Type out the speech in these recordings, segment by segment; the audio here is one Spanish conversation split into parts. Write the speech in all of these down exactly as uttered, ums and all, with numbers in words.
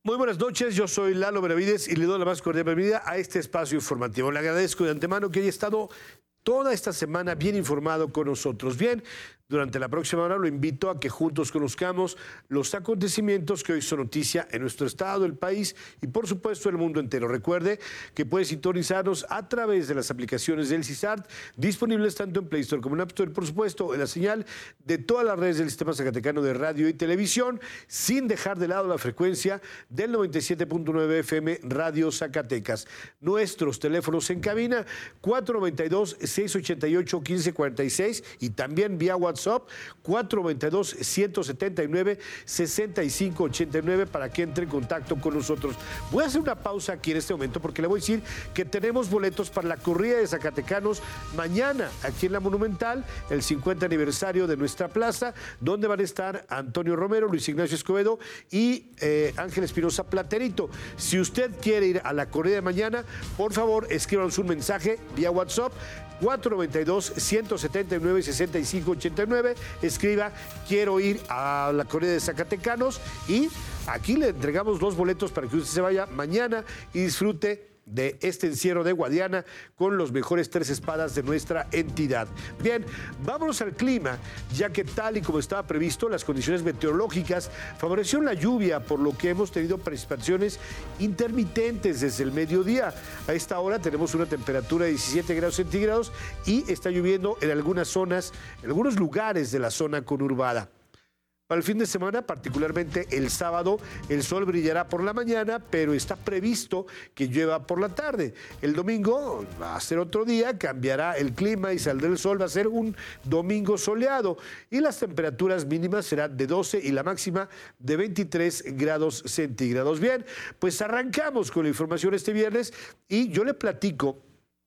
Muy buenas noches, yo soy Lalo Benavides y le doy la más cordial bienvenida a este espacio informativo. Le agradezco de antemano que haya estado toda esta semana bien informado con nosotros. Bien, durante la próxima hora lo invito a que juntos conozcamos los acontecimientos que hoy son noticia en nuestro estado, el país y por supuesto el mundo entero. Recuerde que puede sintonizarnos a través de las aplicaciones del CISART, disponibles tanto en Play Store como en App Store, por supuesto en la señal de todas las redes del Sistema Zacatecano de Radio y Televisión, sin dejar de lado la frecuencia del noventa y siete punto nueve F M Radio Zacatecas. Nuestros teléfonos en cabina cuatro nueve dos, seis ocho ocho, uno cinco cuatro seis y también vía WhatsApp cuatro nueve dos, uno siete nueve, seis cinco ocho nueve para que entre en contacto con nosotros. Voy a hacer una pausa aquí en este momento porque le voy a decir que tenemos boletos para la corrida de Zacatecanos mañana aquí en la Monumental, el cincuenta aniversario de nuestra plaza, donde van a estar Antonio Romero, Luis Ignacio Escobedo y eh, Ángel Espinosa Platerito. Si usted quiere ir a la corrida de mañana, por favor escríbanos un mensaje vía WhatsApp cuatro nueve dos, uno siete nueve, seis cinco ocho nueve, escriba quiero ir a la corrida de Zacatecanos y aquí le entregamos los boletos para que usted se vaya mañana y disfrute de este encierro de Guadiana con los mejores tres espadas de nuestra entidad. Bien, vámonos al clima, ya que tal y como estaba previsto, las condiciones meteorológicas favorecieron la lluvia, por lo que hemos tenido precipitaciones intermitentes desde el mediodía. A esta hora tenemos una temperatura de diecisiete grados centígrados y está lloviendo en algunas zonas, en algunos lugares de la zona conurbada. Para el fin de semana, particularmente el sábado, el sol brillará por la mañana, pero está previsto que llueva por la tarde. El domingo va a ser otro día, cambiará el clima y saldrá el sol, va a ser un domingo soleado. Y las temperaturas mínimas serán de doce y la máxima de veintitrés grados centígrados. Bien, pues arrancamos con la información este viernes y yo le platico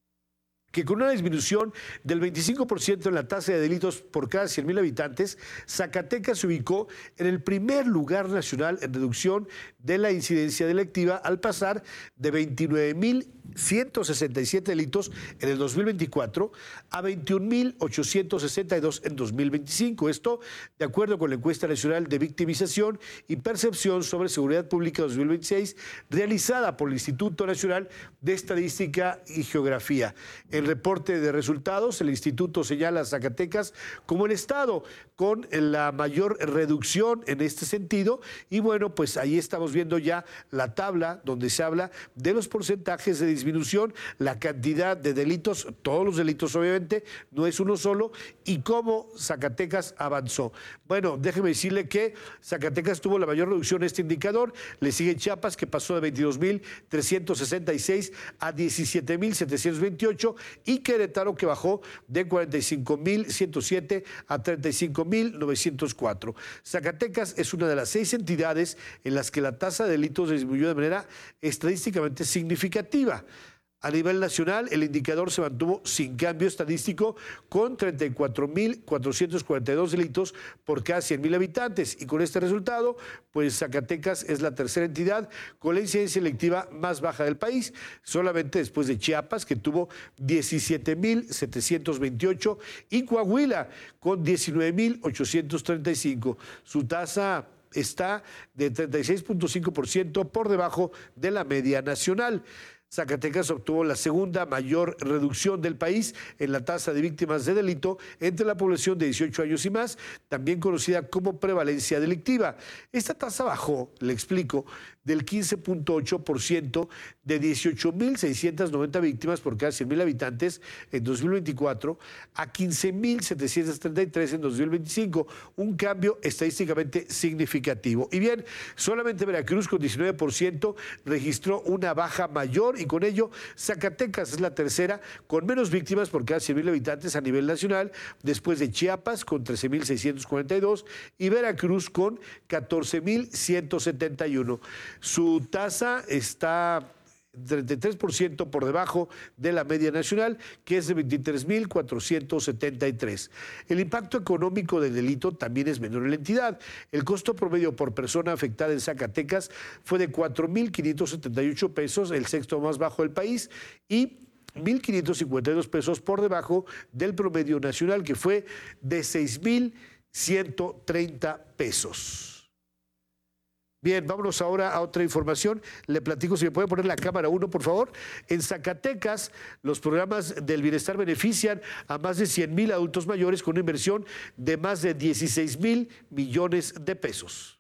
que con una disminución del veinticinco por ciento en la tasa de delitos por cada cien mil habitantes, Zacatecas se ubicó en el primer lugar nacional en reducción de la incidencia delictiva al pasar de veintinueve mil ciento sesenta y siete delitos en el dos mil veinticuatro a veintiún mil ochocientos sesenta y dos en dos mil veinticinco. Esto de acuerdo con la encuesta nacional de victimización y percepción sobre seguridad pública dos mil veintiséis realizada por el Instituto Nacional de Estadística y Geografía. El reporte de resultados, el instituto señala a Zacatecas como el estado con la mayor reducción en este sentido y bueno, pues ahí estamos viendo ya la tabla donde se habla de los porcentajes de disminución, la cantidad de delitos, todos los delitos obviamente, no es uno solo, y cómo Zacatecas avanzó. Bueno, déjeme decirle que Zacatecas tuvo la mayor reducción en este indicador, le sigue Chiapas que pasó de veintidós mil trescientos sesenta y seis a diecisiete mil setecientos veintiocho y Querétaro que bajó de cuarenta y cinco mil ciento siete a treinta y cinco mil novecientos cuatro. Zacatecas es una de las seis entidades en las que la tasa de delitos disminuyó de manera estadísticamente significativa. A nivel nacional, el indicador se mantuvo sin cambio estadístico con treinta y cuatro mil cuatrocientos cuarenta y dos delitos por cada cien mil habitantes. Y con este resultado, pues Zacatecas es la tercera entidad con la incidencia delictiva más baja del país, solamente después de Chiapas, que tuvo diecisiete mil setecientos veintiocho, y Coahuila con diecinueve mil ochocientos treinta y cinco. Su tasa está de treinta y seis punto cinco por ciento por debajo de la media nacional. Zacatecas obtuvo la segunda mayor reducción del país en la tasa de víctimas de delito entre la población de dieciocho años y más, también conocida como prevalencia delictiva. Esta tasa bajó, le explico, del quince punto ocho por ciento de dieciocho mil seiscientas noventa víctimas por cada cien mil habitantes en dos mil veinticuatro a quince mil setecientos treinta y tres en dos mil veinticinco, un cambio estadísticamente significativo. Y bien, solamente Veracruz con diecinueve por ciento registró una baja mayor y con ello Zacatecas es la tercera con menos víctimas por cada cien mil habitantes a nivel nacional, después de Chiapas con trece mil seiscientos cuarenta y dos y Veracruz con catorce mil ciento setenta y uno. Su tasa está treinta y tres por ciento por debajo de la media nacional, que es de veintitrés mil cuatrocientos setenta y tres. El impacto económico del delito también es menor en la entidad. El costo promedio por persona afectada en Zacatecas fue de cuatro mil quinientos setenta y ocho pesos, el sexto más bajo del país, y mil quinientos cincuenta y dos pesos por debajo del promedio nacional, que fue de seis mil ciento treinta pesos. Bien, vámonos ahora a otra información. Le platico, si me puede poner la cámara uno, por favor. En Zacatecas, los programas del bienestar benefician a más de cien mil adultos mayores con una inversión de más de dieciséis mil millones de pesos.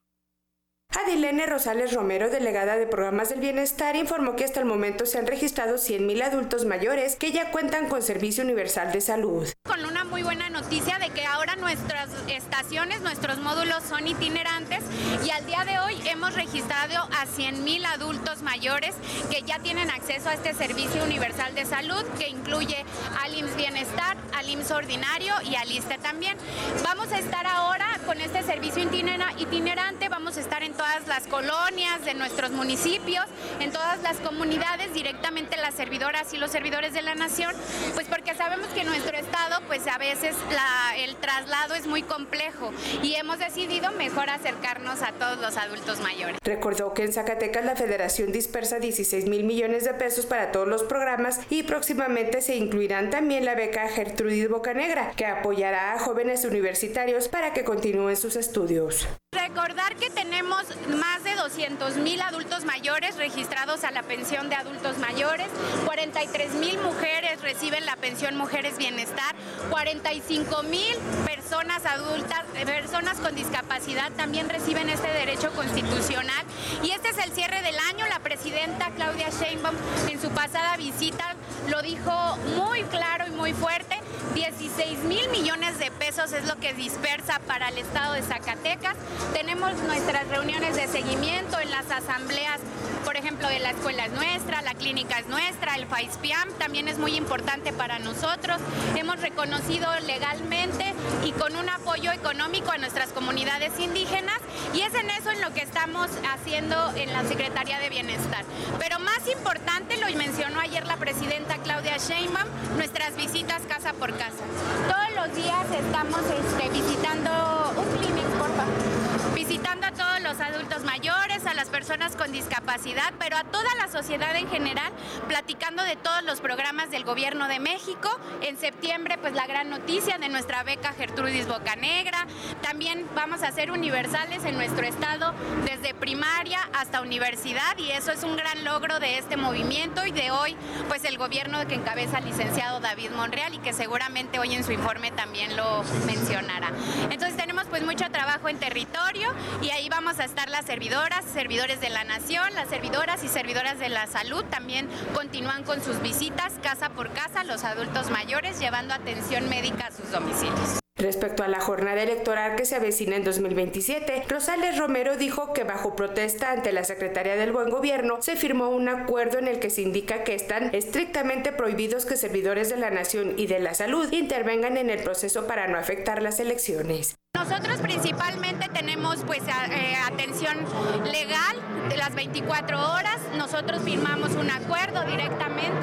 Adilene Rosales Romero, delegada de Programas del Bienestar, informó que hasta el momento se han registrado cien mil adultos mayores que ya cuentan con servicio universal de salud. Con una muy buena noticia de que ahora nuestras estaciones, nuestros módulos son itinerantes y al día de hoy hemos registrado a cien mil adultos mayores que ya tienen acceso a este servicio universal de salud que incluye al I M S S Bienestar, al I M S S Ordinario y al ISSSTE también. Vamos a estar ahora con este servicio itinerante, vamos a estar en todas las colonias de nuestros municipios, en todas las comunidades, directamente las servidoras y los servidores de la nación, pues porque sabemos que en nuestro estado pues a veces la, el traslado es muy complejo y hemos decidido mejor acercarnos a todos los adultos mayores. Recordó que en Zacatecas la Federación dispersa dieciséis mil millones de pesos para todos los programas y próximamente se incluirán también la beca Gertrudis Bocanegra, que apoyará a jóvenes universitarios para que continúen sus estudios. Recordar que tenemos más de doscientos mil adultos mayores registrados a la pensión de adultos mayores, cuarenta y tres mil mujeres reciben la pensión Mujeres Bienestar, cuarenta y cinco mil personas adultas, personas con discapacidad también reciben este derecho constitucional y este es el cierre del año. La presidenta Claudia Sheinbaum en su pasada visita lo dijo muy claro y muy fuerte, dieciséis mil millones de pesos es lo que dispersa para el estado de Zacatecas. Tenemos nuestras reuniones de seguimiento en las asambleas, por ejemplo, de la escuela es nuestra, la clínica es nuestra, el FAISPIAM también es muy importante para nosotros. Hemos reconocido legalmente y con un apoyo económico a nuestras comunidades indígenas y es en eso en lo que estamos haciendo en la Secretaría de Bienestar. Pero más importante, lo mencionó ayer la presidenta Claudia Sheinbaum, nuestras visitas casa por casa. Todos los días estamos este, visitando un clinic, por favor. Visitando a todos los adultos mayores, a las personas con discapacidad, pero a toda la sociedad en general, platicando de todos los programas del Gobierno de México. En septiembre, pues la gran noticia de nuestra beca Gertrudis Bocanegra. También vamos a ser universales en nuestro estado desde primaria hasta universidad y eso es un gran logro de este movimiento y de hoy, pues el gobierno que encabeza el licenciado David Monreal y que seguramente hoy en su informe también lo mencionará. Entonces tenemos pues mucho trabajo en territorio y ahí vamos a estar las servidoras, servidores de la nación, las servidoras y servidoras de la salud también continúan con sus visitas casa por casa a los adultos mayores llevando atención médica a sus domicilios. Respecto a la jornada electoral que se avecina en dos mil veintisiete, Rosales Romero dijo que bajo protesta ante la Secretaría del Buen Gobierno se firmó un acuerdo en el que se indica que están estrictamente prohibidos que servidores de la nación y de la salud intervengan en el proceso para no afectar las elecciones. Nosotros principalmente tenemos pues a, eh, atención legal de las veinticuatro horas. Nosotros firmamos un acuerdo directamente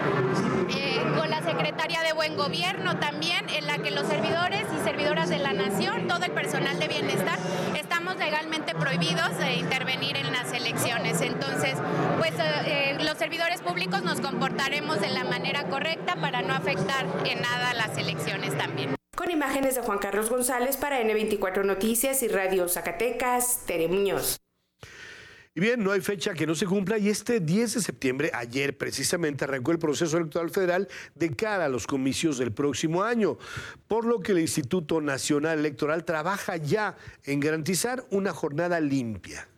eh, con la Secretaría de Buen Gobierno también, en la que los servidores y servidoras de la nación, todo el personal de bienestar, estamos legalmente prohibidos de intervenir en las elecciones. Entonces, pues eh, los servidores públicos nos comportaremos de la manera correcta para no afectar en nada las elecciones también. Con imágenes de Juan Carlos González para ene veinticuatro Noticias y Radio Zacatecas, Tere Muñoz. Y bien, no hay fecha que no se cumpla y este diez de septiembre, ayer precisamente, arrancó el proceso electoral federal de cara a los comicios del próximo año, por lo que el Instituto Nacional Electoral trabaja ya en garantizar una jornada limpia.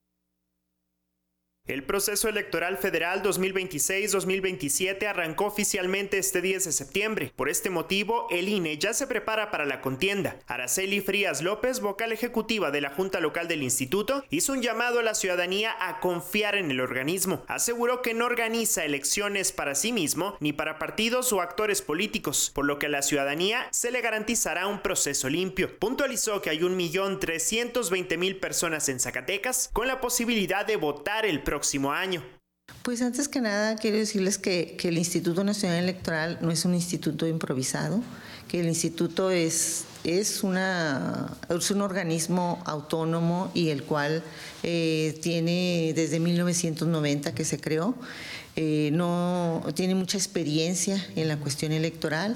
El proceso electoral federal dos mil veintiséis dos mil veintisiete arrancó oficialmente este diez de septiembre. Por este motivo, el I N E ya se prepara para la contienda. Araceli Frías López, vocal ejecutiva de la Junta Local del Instituto, hizo un llamado a la ciudadanía a confiar en el organismo. Aseguró que no organiza elecciones para sí mismo ni para partidos o actores políticos, por lo que a la ciudadanía se le garantizará un proceso limpio. Puntualizó que hay un millón trescientos veinte mil personas en Zacatecas con la posibilidad de votar el próximo próximo año. Pues antes que nada quiero decirles que, que el Instituto Nacional Electoral no es un instituto improvisado, que el instituto es, es, una, es un organismo autónomo y el cual eh, tiene desde mil novecientos noventa que se creó, eh, no, tiene mucha experiencia en la cuestión electoral.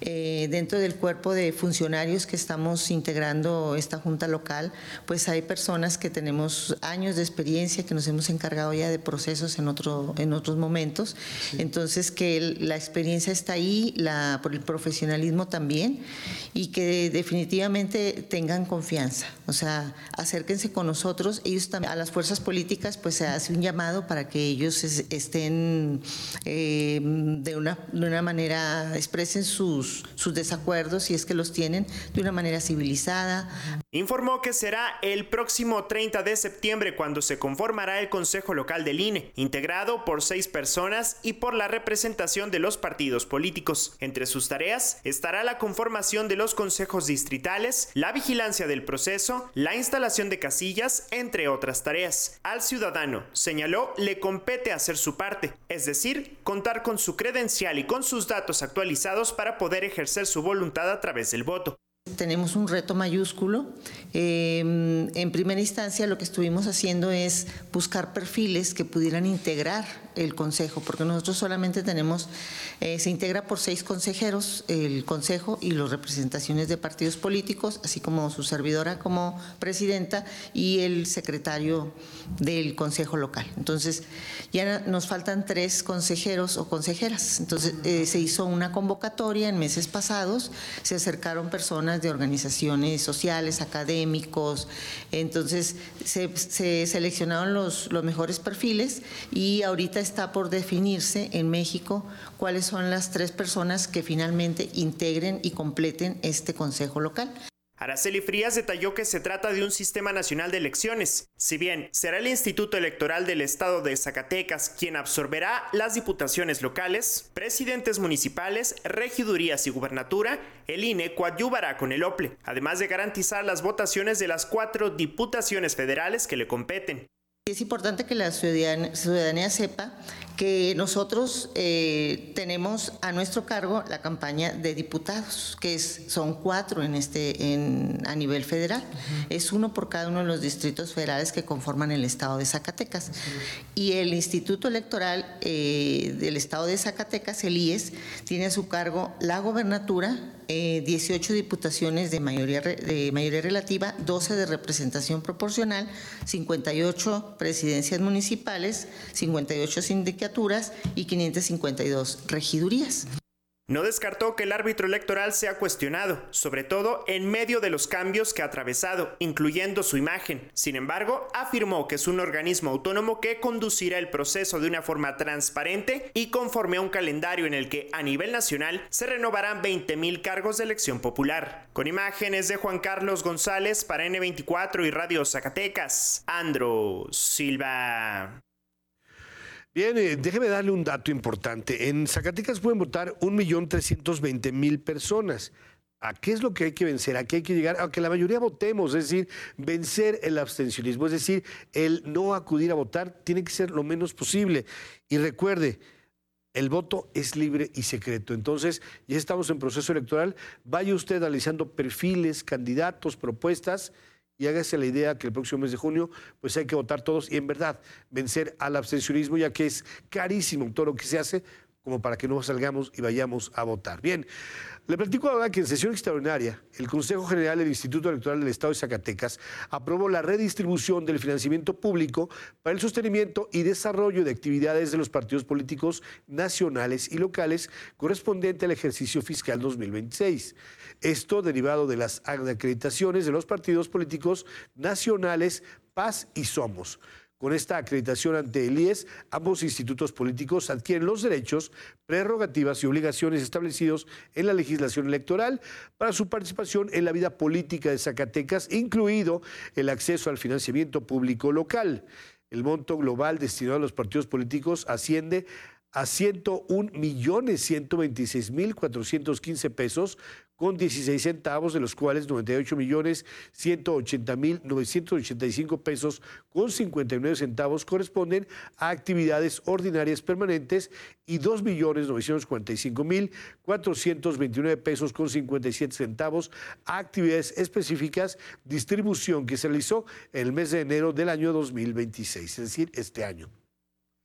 Eh, dentro del cuerpo de funcionarios que estamos integrando esta junta local, pues hay personas que tenemos años de experiencia, que nos hemos encargado ya de procesos en, otro, en otros momentos. Sí. Entonces, que el, la experiencia está ahí, la, por el profesionalismo también, y que definitivamente tengan confianza. O sea, acérquense con nosotros. Ellos también, a las fuerzas políticas, pues se hace un llamado para que ellos es, estén eh, de, una, de una manera, expresen sus, sus desacuerdos, si es que los tienen, de una manera civilizada. Informó que será el próximo treinta de septiembre cuando se conformará el Consejo Local del I N E, integrado por seis personas y por la representación de los partidos políticos. Entre sus tareas estará la conformación de los consejos distritales, la vigilancia del proceso, la instalación de casillas, entre otras tareas. Al ciudadano, señaló, le compete hacer su parte, es decir, contar con su credencial y con sus datos actualizados para poder ejercer su voluntad a través del voto. Tenemos un reto mayúsculo. Eh, en primera instancia, lo que estuvimos haciendo es buscar perfiles que pudieran integrar el consejo, porque nosotros solamente tenemos, eh, se integra por seis consejeros el consejo y las representaciones de partidos políticos, así como su servidora como presidenta y el secretario del consejo local. Entonces, ya nos faltan tres consejeros o consejeras. Entonces, eh, se hizo una convocatoria en meses pasados, se acercaron personas de organizaciones sociales, académicos. Entonces se, se seleccionaron los, los mejores perfiles y ahorita está por definirse en México cuáles son las tres personas que finalmente integren y completen este consejo local. Araceli Frías detalló que se trata de un sistema nacional de elecciones. Si bien será el Instituto Electoral del Estado de Zacatecas quien absorberá las diputaciones locales, presidentes municipales, regidurías y gubernatura, el I N E coadyuvará con el O P L E, además de garantizar las votaciones de las cuatro diputaciones federales que le competen. Es importante que la ciudadanía, ciudadanía sepa que nosotros eh, tenemos a nuestro cargo la campaña de diputados, que es, son cuatro en este, en, a nivel federal. Uh-huh. Es uno por cada uno de los distritos federales que conforman el estado de Zacatecas. Uh-huh. Y el Instituto Electoral eh, del estado de Zacatecas, el I E S, tiene a su cargo la gobernatura, eh, dieciocho diputaciones de mayoría, de mayoría relativa, doce de representación proporcional, cincuenta y ocho presidencias municipales, cincuenta y ocho sindicaturas y quinientas cincuenta y dos regidurías. No descartó que el árbitro electoral sea cuestionado, sobre todo en medio de los cambios que ha atravesado, incluyendo su imagen. Sin embargo, afirmó que es un organismo autónomo que conducirá el proceso de una forma transparente y conforme a un calendario en el que a nivel nacional se renovarán veinte mil cargos de elección popular. Con imágenes de Juan Carlos González para N veinticuatro y Radio Zacatecas, Andro Silva. Bien, eh, déjeme darle un dato importante. En Zacatecas pueden votar un millón trescientos veinte mil personas. ¿A qué es lo que hay que vencer? ¿A qué hay que llegar? A que la mayoría votemos, es decir, vencer el abstencionismo, es decir, el no acudir a votar tiene que ser lo menos posible. Y recuerde, el voto es libre y secreto. Entonces, ya estamos en proceso electoral. Vaya usted analizando perfiles, candidatos, propuestas, y hágase la idea que el próximo mes de junio pues hay que votar todos y en verdad vencer al abstencionismo, ya que es carísimo todo lo que se hace como para que no salgamos y vayamos a votar. Bien, le platico ahora que en sesión extraordinaria el Consejo General del Instituto Electoral del Estado de Zacatecas aprobó la redistribución del financiamiento público para el sostenimiento y desarrollo de actividades de los partidos políticos nacionales y locales correspondiente al ejercicio fiscal dos mil veintiséis. Esto derivado de las acreditaciones de los partidos políticos nacionales P A S y Somos. Con esta acreditación ante el I E S, ambos institutos políticos adquieren los derechos, prerrogativas y obligaciones establecidos en la legislación electoral para su participación en la vida política de Zacatecas, incluido el acceso al financiamiento público local. El monto global destinado a los partidos políticos asciende a ciento un millones ciento veintiséis mil cuatrocientos quince pesos con dieciséis centavos, de los cuales noventa y ocho millones ciento ochenta mil novecientos ochenta y cinco pesos con cincuenta y nueve centavos corresponden a actividades ordinarias permanentes y dos millones novecientos cuarenta y cinco mil cuatrocientos veintinueve pesos con cincuenta y siete centavos a actividades específicas, distribución que se realizó en el mes de enero del año dos mil veintiséis, es decir, este año.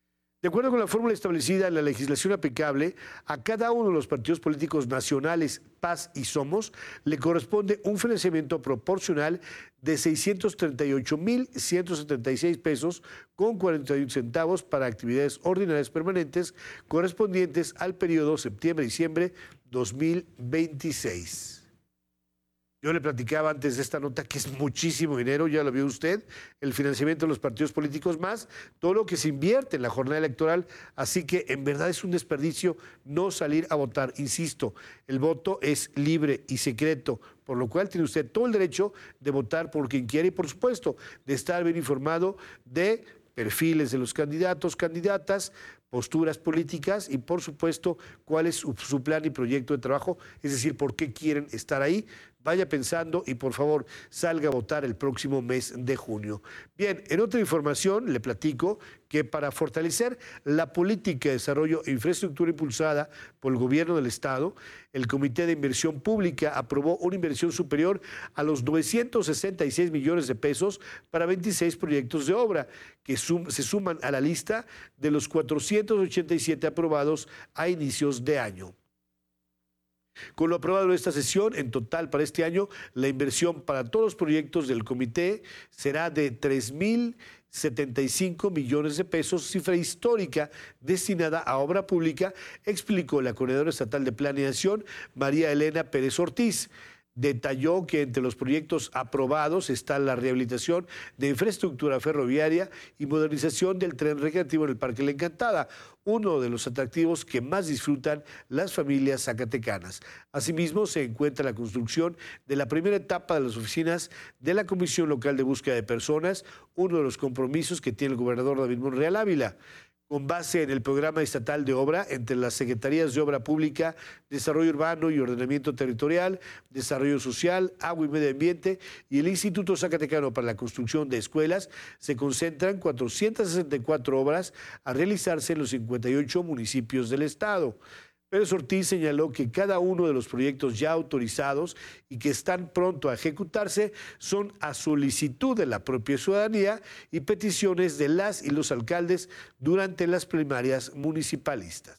De acuerdo con la fórmula establecida en la legislación aplicable, a cada uno de los partidos políticos nacionales, P A S y Somos, le corresponde un financiamiento proporcional de seiscientos treinta y ocho mil ciento setenta y seis pesos con cuarenta y un centavos para actividades ordinarias permanentes correspondientes al periodo septiembre-diciembre dos mil veintiséis. Yo le platicaba antes de esta nota que es muchísimo dinero, ya lo vio usted, el financiamiento de los partidos políticos más todo lo que se invierte en la jornada electoral, así que en verdad es un desperdicio no salir a votar. Insisto, el voto es libre y secreto, por lo cual tiene usted todo el derecho de votar por quien quiera y, por supuesto, de estar bien informado de perfiles de los candidatos, candidatas, posturas políticas y, por supuesto, cuál es su, su plan y proyecto de trabajo, es decir, por qué quieren estar ahí. Vaya pensando y, por favor, salga a votar el próximo mes de junio. Bien, en otra información le platico que para fortalecer la política de desarrollo e infraestructura impulsada por el gobierno del Estado, el Comité de Inversión Pública aprobó una inversión superior a los novecientos sesenta y seis millones de pesos para veintiséis proyectos de obra que sum, se suman a la lista de los cuatrocientos ochenta y siete aprobados a inicios de año. Con lo aprobado en esta sesión, en total para este año, la inversión para todos los proyectos del comité será de tres mil setenta y cinco millones de pesos, cifra histórica destinada a obra pública, explicó la coordinadora estatal de planeación, María Elena Pérez Ortiz. Detalló que entre los proyectos aprobados está la rehabilitación de infraestructura ferroviaria y modernización del tren recreativo en el Parque La Encantada, uno de los atractivos que más disfrutan las familias zacatecanas. Asimismo, se encuentra la construcción de la primera etapa de las oficinas de la Comisión Local de Búsqueda de Personas, uno de los compromisos que tiene el gobernador David Monreal Ávila. Con base en el programa estatal de obra entre las Secretarías de Obra Pública, Desarrollo Urbano y Ordenamiento Territorial, Desarrollo Social, Agua y Medio Ambiente y el Instituto Zacatecano para la Construcción de Escuelas, se concentran cuatrocientas sesenta y cuatro obras a realizarse en los cincuenta y ocho municipios del estado. Pérez Ortiz señaló que cada uno de los proyectos ya autorizados y que están pronto a ejecutarse son a solicitud de la propia ciudadanía y peticiones de las y los alcaldes durante las primarias municipalistas.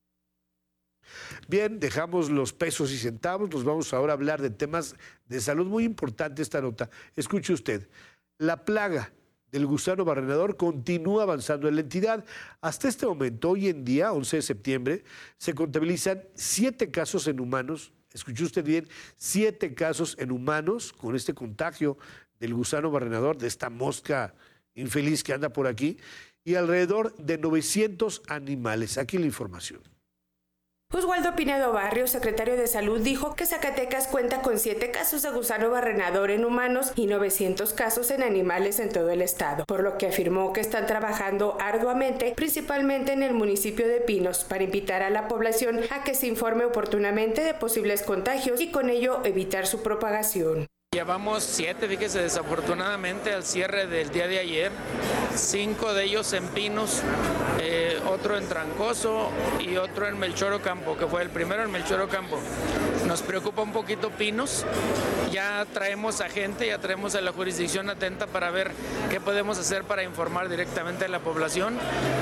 Bien, dejamos los pesos y centavos, nos vamos ahora a hablar de temas de salud. Muy importante esta nota. Escuche usted, la plaga del gusano barrenador continúa avanzando en la entidad. Hasta este momento, hoy en día, once de septiembre, se contabilizan siete casos en humanos, escuchó usted bien, siete casos en humanos con este contagio del gusano barrenador, de esta mosca infeliz que anda por aquí, y alrededor de novecientos animales. Aquí la información. Oswaldo Pinedo Barrios, secretario de Salud, dijo que Zacatecas cuenta con siete casos de gusano barrenador en humanos y novecientos casos en animales en todo el estado, por lo que afirmó que están trabajando arduamente, principalmente en el municipio de Pinos, para invitar a la población a que se informe oportunamente de posibles contagios y con ello evitar su propagación. Llevamos siete, fíjese, desafortunadamente al cierre del día de ayer, cinco de ellos en Pinos, eh, otro en Trancoso y otro en Melchor Ocampo, que fue el primero en Melchor Ocampo. Nos preocupa un poquito Pinos, ya traemos a gente, ya traemos a la jurisdicción atenta para ver qué podemos hacer para informar directamente a la población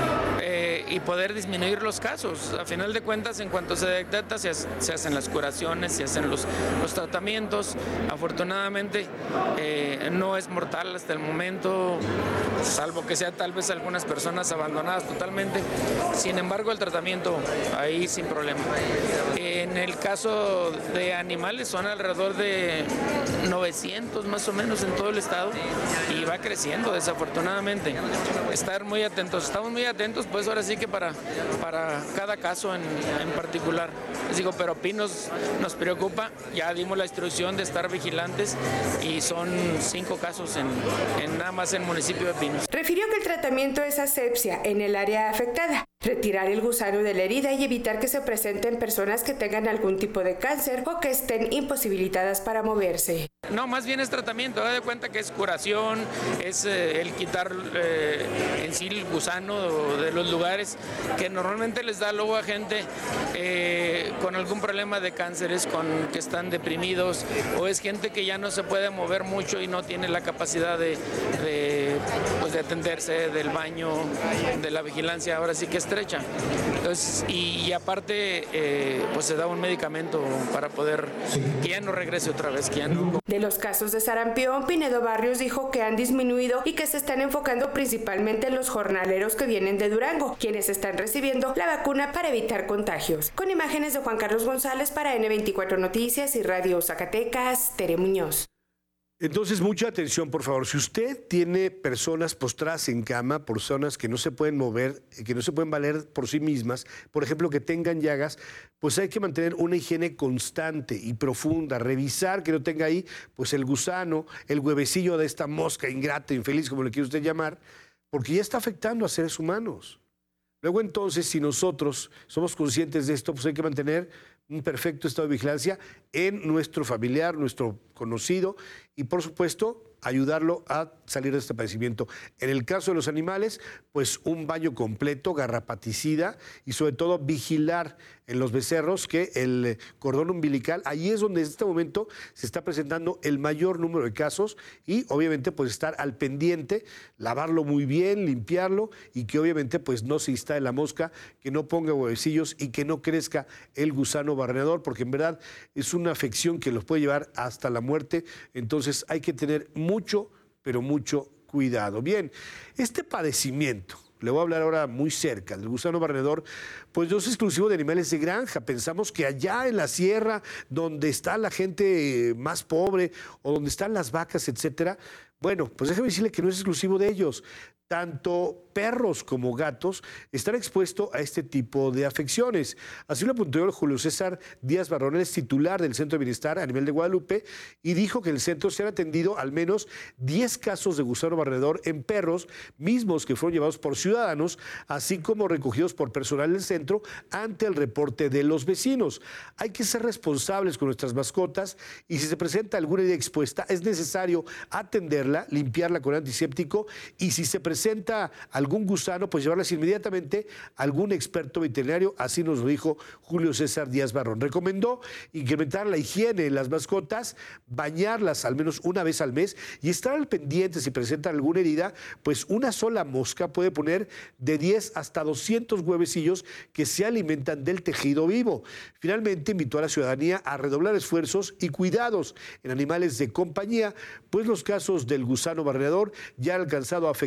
eh, y poder disminuir los casos. A final de cuentas, en cuanto se detecta, se, se hacen las curaciones, se hacen los, los tratamientos. Afortunadamente eh, no es mortal hasta el momento, salvo que sea tal vez algunas personas abandonadas totalmente. Sin embargo, el tratamiento ahí sin problema. En el caso de animales son alrededor de novecientos más o menos en todo el estado y va creciendo desafortunadamente. Estar muy atentos, estamos muy atentos pues ahora sí que para, para cada caso en, en particular. Les digo, pero Pinos nos preocupa, ya dimos la instrucción de estar vigilantes y son cinco casos en, en nada más en el municipio de Pinos. Refirió que el tratamiento es asepsia en el área afectada, retirar el gusano de la herida y evitar que se presenten personas que tengan algún tipo de cáncer o que estén imposibilitadas para moverse. No, más bien es tratamiento, da de cuenta que es curación, es eh, el quitar eh, en sí el gusano de los lugares que normalmente les da luego a gente eh, con algún problema de cánceres, con que están deprimidos, o es gente que ya no se puede mover mucho y no tiene la capacidad de, de, pues de atenderse, del baño, de la vigilancia, ahora sí que estrecha. Entonces, y, y aparte, eh, pues se da un medicamento para poder que ya no regrese otra vez, que ya no... De los casos de sarampión, Pinedo Barrios dijo que han disminuido y que se están enfocando principalmente en los jornaleros que vienen de Durango, quienes están recibiendo la vacuna para evitar contagios. Con imágenes de Juan Carlos González para ene veinticuatro Noticias y Radio Zacatecas, Tere Muñoz. Entonces, mucha atención, por favor. Si usted tiene personas postradas en cama, personas que no se pueden mover, que no se pueden valer por sí mismas, por ejemplo, que tengan llagas, pues hay que mantener una higiene constante y profunda, revisar que no tenga ahí pues el gusano, el huevecillo de esta mosca ingrata, infeliz, como le quiere usted llamar, porque ya está afectando a seres humanos. Luego, entonces, si nosotros somos conscientes de esto, pues hay que mantener un perfecto estado de vigilancia en nuestro familiar, nuestro conocido y, por supuesto, ayudarlo a salir de este padecimiento. En el caso de los animales, pues un baño completo, garrapaticida y sobre todo vigilar en los becerros que el cordón umbilical, ahí es donde en este momento se está presentando el mayor número de casos y obviamente pues estar al pendiente, lavarlo muy bien, limpiarlo y que obviamente pues no se instale la mosca, que no ponga huevecillos y que no crezca el gusano barrenador, porque en verdad es una afección que los puede llevar hasta la muerte. Entonces hay que tener mucho, pero mucho cuidado. Bien, este padecimiento, le voy a hablar ahora muy cerca, del gusano barrenador, pues no es exclusivo de animales de granja. Pensamos que allá en la sierra, donde está la gente más pobre o donde están las vacas, etcétera, bueno, pues déjame decirle que no es exclusivo de ellos. Tanto perros como gatos están expuestos a este tipo de afecciones. Así lo apuntó el Julio César Díaz Barrón, él es titular del Centro de Bienestar a nivel de Guadalupe, y dijo que en el centro se han atendido al menos diez casos de gusano barredor en perros, mismos que fueron llevados por ciudadanos, así como recogidos por personal del centro ante el reporte de los vecinos. Hay que ser responsables con nuestras mascotas y si se presenta alguna herida expuesta, es necesario atenderla, limpiarla con antiséptico y si se presenta presenta algún gusano, pues llevarlas inmediatamente a algún experto veterinario, así nos lo dijo Julio César Díaz Barrón. Recomendó incrementar la higiene en las mascotas, bañarlas al menos una vez al mes y estar al pendiente si presentan alguna herida, pues una sola mosca puede poner de diez hasta doscientos huevecillos que se alimentan del tejido vivo. Finalmente, invitó a la ciudadanía a redoblar esfuerzos y cuidados en animales de compañía, pues los casos del gusano barrenador ya han alcanzado a afectar